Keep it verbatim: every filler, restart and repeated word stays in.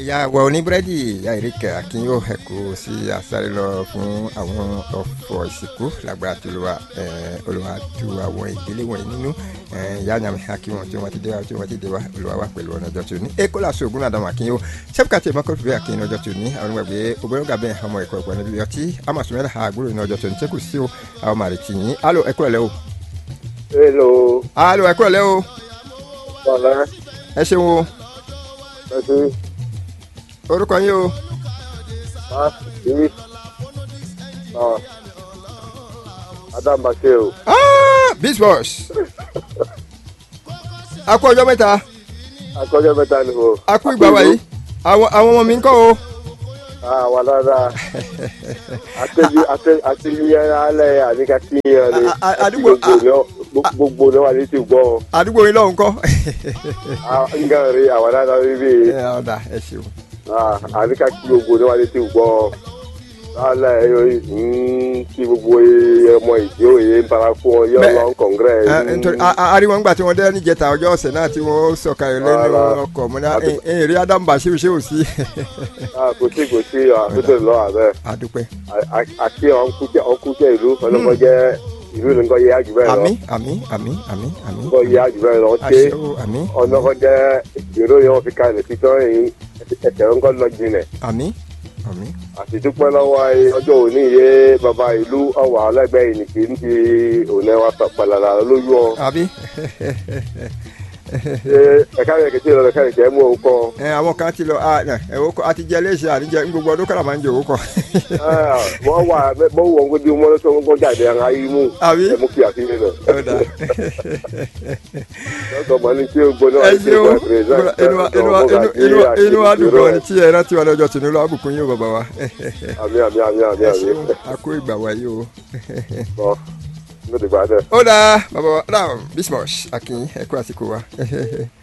ìyá wa oníbúrẹ́dì ìyá ìrìkẹ́ akínyó ẹ̀kú sí àsáré lọ fún àwọn ọ̀fọ̀ ìsìnkú lágbára tó lọ́wọ́ olùwà tó àwọn ìdílé wọ̀nyí nínú ìyá ànyàmì akíwọn tí wọ́n ti dé wa tí wọ́n ti dé wa olùwà wa pẹ̀lú ọ̀nà ọjọ́ tó ní ekola sóògùn àdàmọ̀ akínyó sẹ́fúkàtì ìmọ̀kọ́tù bẹ́ẹ̀ akínyó ọjọ́ tó ní àwọn ìgbàgbé obìnrin gàbẹ́ ọmọ ẹ̀kọ́ ẹ̀kọ́ níbi ọtí amásùnmẹ́lá àgbúrò ní ọjọ́ tó ní sẹ́kù sí o àwọn màrìtì yín alo ẹ̀kọ́ ẹ̀lẹ́ o. hello. alo ẹ̀kọ́ ẹ̀lẹ́ o. bọ́lá. ẹ ṣeun o. ẹ ṣe. orúkọ yín o. ah èmi ah adam base o. ah bisbos. a kú ọjọ́ mẹ́ta. a kú ọjọ́ mẹ́ta ni o. a kú ìgbà wáyé àwọn àwọn ọmọ mi ń kọ́ o. ah wà dáadáa àtẹ̀jú àtẹ̀jú yẹn alẹ́ àníkà kí yẹn ni àdúgbò gbogbo ní wà ní ti gbọ́. àdúgbò yín lọ́hùn kọ́. n gan rí àwọn dáadáa rí bí. ẹ ọ̀dà ẹ ṣeun. ah àníkà kí gbogbo ní wà ní ti gbọ́. alẹ́ yìí kí gbogbo ọmọ ìdí òye ń para fún ọ yọ lọ kọ̀ǹgẹ́rẹ́. nítorí ariwo ńgbà tí wọ́n dé níjẹta ọjọ́ ọ̀sẹ̀ náà tí wọ́n sọ̀kalẹ̀ lẹ́nu ọkọ̀ mọ́ná èrè Adam Bashir ṣé ò sí. kò sí kò sí àtúntò lọ àbẹ. àdúpẹ́. àti ọkùnjẹ ìlú ọlọ́mọdé ìlú ni nǹkan yẹ àjù bẹ́ẹ̀ lọ. àmín àmín àmín àmín àmín. nǹkan yẹ àjù bẹ́ẹ̀ lọ ṣé ọlọ́mọdé ìró yẹn wọ́n fi ka ilẹ̀ títọ́ ẹ̀sẹ̀ nǹkan lọ jinlẹ̀. àmín àmín. àti dúpẹ́ lọ́wọ́ ọjọ́ òní yé bàbá ìlú ọwọ́ alẹ́gbẹ́ ìnìkì ń di òní wa pàlàlà lójú ọ. àbí. ẹ̀ka rẹ̀ kìí lọ ẹ̀ka rẹ̀ kìí mú òun kọ́. ẹ àwọn kan ti lọ àti jẹ léṣe àníjẹ gbogbo ọdún kọ́ra máa ń jẹ owó kọ. wọ́n wà bọ́ wọ́n kó di mọ́tò tó ń kó jáde àwọn ayé mú. àbí ẹ̀ mú kí àti yé lọ. lọ́sọ̀ mọ́ ní tí o gbóná ẹ ṣeun inú wa dùn gan ni tí ẹ rántí wa lọ́jọ́ tìǹbù àbùkún yóò bàbá wa. àmì àmì àmì àmì ẹ àmì. ṣeun a kó ìgbà wáyé o. ó dáa bàbá wa náà bismos akin ẹ kú àsìkò wa.